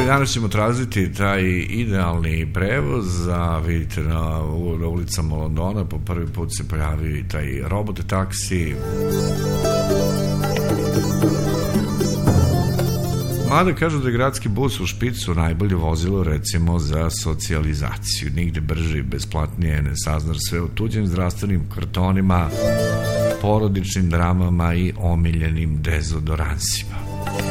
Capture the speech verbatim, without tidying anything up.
danas ćemo tražiti taj idealni prevoz, a vidite na, na ulicama Londona po prvi put se pojavio i taj robot taksi. Mada kažu da je gradski bus u Špicu najbolje vozilo recimo za socijalizaciju. Nigde brže i besplatnije ne saznaš sve o tuđim zdravstvenim kartonima, porodičnim dramama i omiljenim dezodoransima.